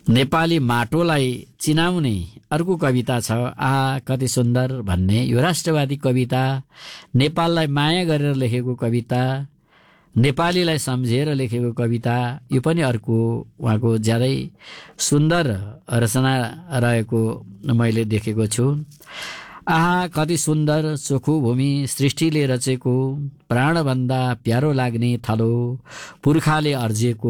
नेपाली माटोलाई चिनाउने अर्को कविता छ, आहा कति सुन्दर भन्ने। यो राष्ट्रवादी कविता, नेपाललाई माया गरेर लेखेको कविता, नेपालीलाई सम्झेर लेखेको कविता। यो पनि अर्को उहाँको ज्यादै सुन्दर रचना रहेको मैले देखेको छु। आहा कति सुन्दर चोखो भूमि सृष्टिले रचेको, प्राणभन्दा प्यारो लाग्ने थलो पुर्खाले अर्जेको,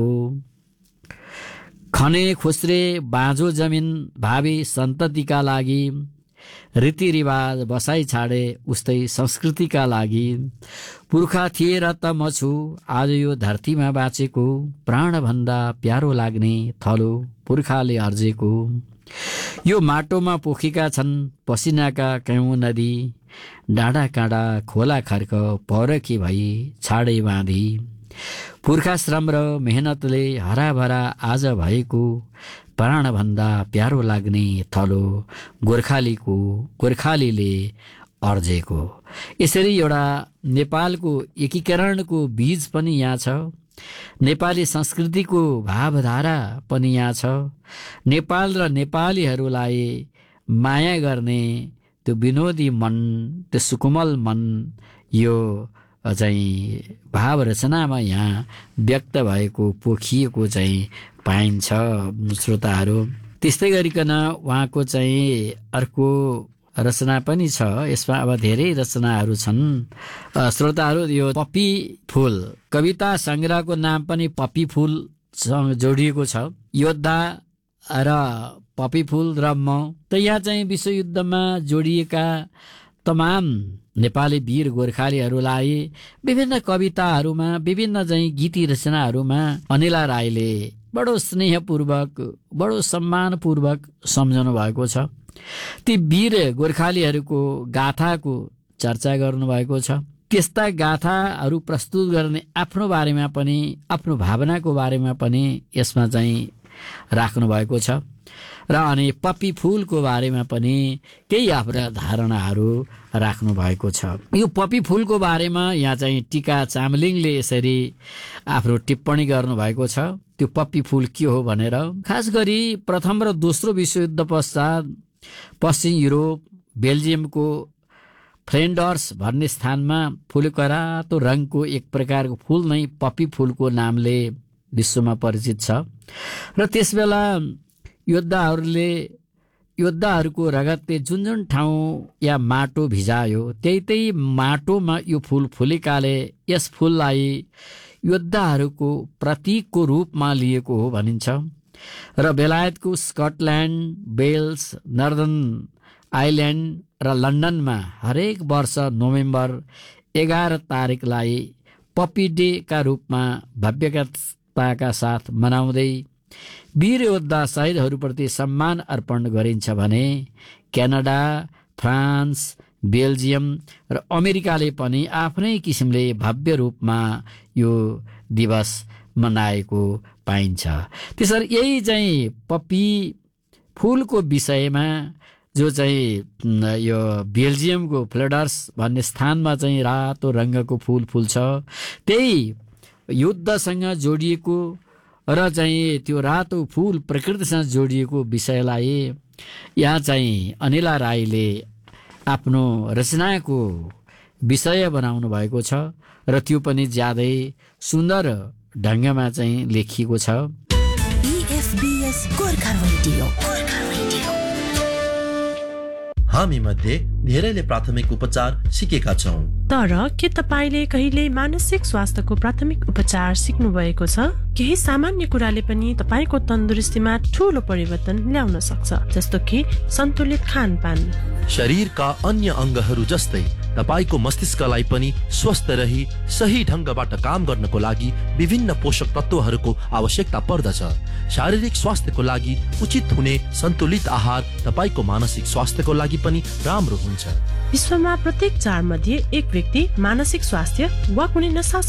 खने खुस्रे बाँझो जमिन भावी सन्ततिका लागि, रीतिरिवाज बसाई छाडे उस्तै संस्कृतिका लागि, पुर्खा थिए र त म छु आज यो धरतीमा बाँचेको, प्राणभन्दा प्यारो लाग्ने थलो पुर्खाले अर्जेको। यो माटोमा पोखेका छन् पसिनाका कयौं नदी, डाँडा काँडा खोला खर्क परखी भई छाडे बाँधी, पुर्खा श्रम र मेहनतले हराभरा आज भएको, प्राणभन्दा प्यारो लाग्ने थलो गोर्खालीले अर्जेको। यसरी एउटा नेपालको एकीकरणको बीज पनि यहाँ छ, नेपाली संस्कृतिको भावधारा पनि यहाँ छ, नेपाल र नेपालीहरूलाई माया गर्ने त्यो विनोदी मन, त्यो सुकुमल मन, यो चाहिँ भाव रचनामा यहाँ व्यक्त भएको पोखिएको चाहिँ पाइन्छ श्रोताहरू। त्यस्तै गरिकन उहाँको चाहिँ अर्को रचना पनि छ, यसमा अब धेरै रचनाहरू छन् श्रोताहरू। यो पप्पी फुल कविता संग्रहको नाम पनि पप्पी फुलसँग जोडिएको छ। योद्धा र पप्पी फुल र म त यहाँ चाहिँ विश्वयुद्धमा जोडिएका तमाम नेपाली वीर गोर्खालीहरूलाई विभिन्न कविताहरूमा, विभिन्न चाहिँ गीती रचनाहरूमा अनिला राईले बडो स्नेहपूर्वक, बडो सम्मानपूर्वक सम्झाउनु भएको छ। ती वीर गोर्खालीहरूको गाथाको चर्चा गर्नुभएको छ। त्यस्ता गाथाहरू प्रस्तुत गर्ने आफ्नो बारेमा पनि, आफ्नो भावनाको बारेमा पनि यसमा चाहिँ राख्नु भएको छ। र अनि पप्पी फुलको बारेमा पनि केही आफ्ना धारणाहरू राख्नु भएको छ। यो पप्पी फुलको बारेमा यहाँ चाहिँ टीका चामलिङले यसरी आफ्नो टिप्पणी गर्नुभएको छ। त्यो पप्पी फुल के हो भनेर, खास गरी प्रथम र दोस्रो विश्वयुद्ध पश्चात पश्चिम युरोप बेल्जियमको फ्लेन्डर्स भन्ने स्थानमा फुलेको रातो रङको एक प्रकारको फुल नै पप्पी फुलको नामले विश्वमा परिचित छ। र त्यसबेला योद्धाहरूको रगतले जुन जुन ठाउँ या माटो भिजायो त्यही माटोमा यो फुल फुलेकाले यस फुललाई योद्धाहरूको प्रतीकको रूपमा लिएको हो भनिन्छ। र बेलायतको स्कटल्यान्ड, वेल्स, नर्दर्न आइल्यान्ड र लन्डनमा हरेक वर्ष नोभेम्बर 11 तारिकलाई पप्पी डे का रूपमा भव्यताका साथ मनाउँदै वीर योद्धा शहीदहरूप्रति सम्मान अर्पण गरिन्छ भने क्यानाडा, फ्रान्स, बेल्जियम र अमेरिकाले पनि आफ्नै किसिमले भव्य रूपमा यो दिवस मनाएको पाइन्छ। त्यसरी यही चाहिँ पप्पी फुलको विषयमा जो चाहिँ यो बेल्जियमको फ्लेडर्स भन्ने स्थानमा चाहिँ रातो रङ्गको फुल फुल्छ, त्यही युद्धसँग जोडिएको र चाहिँ त्यो रातो फुल प्रकृतिसँग जोडिएको विषयलाई यहाँ चाहिँ अनिला राईले आफ्नो रचनाको विषय बनाउनु भएको छ र त्यो पनि ज्यादै सुन्दर ढङ्गमा चाहिँ लेखिएको छ। हामी मध्ये धेरैले प्राथमिक उपचार सिकेका छौं, तर के तपाईले कहिले मानसिक स्वास्थ्यको प्राथमिक उपचार सिक्नु भएको छ? केही सामान्य कुराले पनि तपाईको तन्दुरुस्तीमा ठूलो परिवर्तन ल्याउन सक्छ, जस्तो कि सन्तुलित खानपान। शरीरका अन्य अंगहरू जस्तै तपाईको मस्तिष्कलाई पनि स्वस्थ रही सही ढंगबाट काम गर्नको लागि विभिन्न पोषक तत्वहरूको आवश्यकता पर्दछ। शारीरिक स्वास्थ्यको लागि उचित हुने सन्तुलित आहार तपाईको मानसिक स्वास्थ्यको लागि पनि राम्रो हुन्छ। विश्वमा प्रत्येक 4 मध्ये 1 व्यक्ति मानसिक स्वास्थ्य वा कुनै नशा